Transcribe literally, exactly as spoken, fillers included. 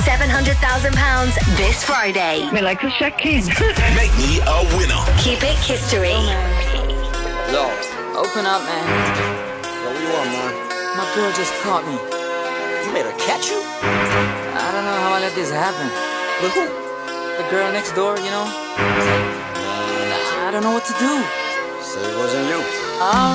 seven hundred thousand pounds this Friday. We like to check in. Make me a winner. Keep it history. Yo, open up, man. Yo, what you want, man? My girl just caught me. You made her catch you? I don't know how I let this happen. With who? The girl next door, you know? I don't know what to do. Say it wasn't you. All